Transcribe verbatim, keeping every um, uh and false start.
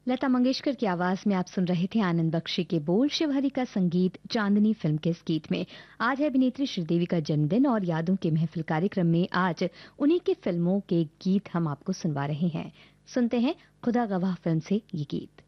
लता मंगेशकर की आवाज में आप सुन रहे थे आनंद बख्शी के बोल, शिवहरी का संगीत चांदनी फिल्म के इस गीत में। आज है अभिनेत्री श्रीदेवी का जन्मदिन और यादों के महफिल कार्यक्रम में आज उन्हीं की फिल्मों के गीत हम आपको सुनवा रहे हैं। सुनते हैं खुदा गवाह फिल्म से ये गीत।